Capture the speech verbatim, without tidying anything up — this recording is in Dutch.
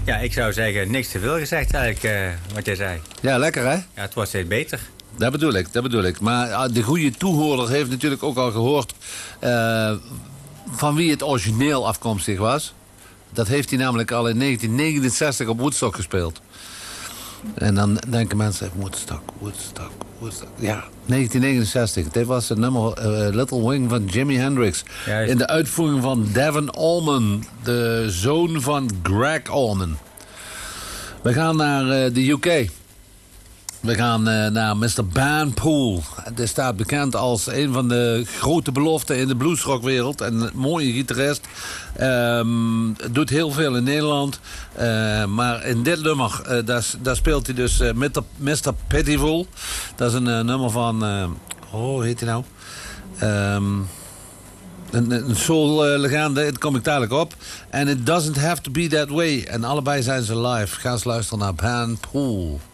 Ja, ik zou zeggen, niks te veel gezegd eigenlijk, uh, wat jij zei. Ja, lekker hè? Ja, het wordt steeds beter. Dat bedoel ik, dat bedoel ik. Maar de goede toehoorder heeft natuurlijk ook al gehoord... Uh, van wie het origineel afkomstig was. Dat heeft hij namelijk al in negentien negenenzestig op Woodstock gespeeld. En dan denken mensen, Woodstock, Woodstock, Woodstock. Ja, negentien negenenzestig. Dit was het nummer uh, Little Wing van Jimi Hendrix. Juist. In de uitvoering van Devon Allman, de zoon van Greg Allman. We gaan naar uh, de U K. We gaan uh, naar mister Ban Poole. Hij staat bekend als een van de grote beloften in de bluesrockwereld. En een mooie gitarist. Um, doet heel veel in Nederland. Uh, maar in dit nummer, uh, daar, daar speelt hij dus uh, mister Pitiful. Dat is een uh, nummer van... Uh, oh, hoe heet hij nou? Um, Een, een soul-legende, daar kom ik dadelijk op. En It Doesn't Have To Be That Way. En allebei zijn ze live. Ga eens luisteren naar Ban Poole.